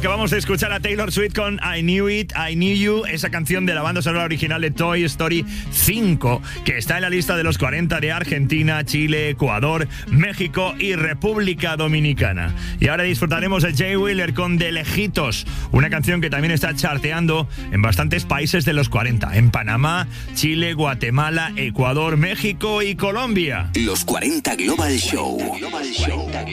Acabamos de escuchar a Taylor Swift con I Knew It, I Knew You, esa canción de la banda sonora original de Toy Story 5, que está en la lista de los 40 de Argentina, Chile, Ecuador, México y República Dominicana. Y ahora disfrutaremos de Jay Wheeler con De Lejitos, una canción que también está charteando en bastantes países de los 40, en Panamá, Chile, Guatemala, Ecuador, México y Colombia. Los 40 Global Show.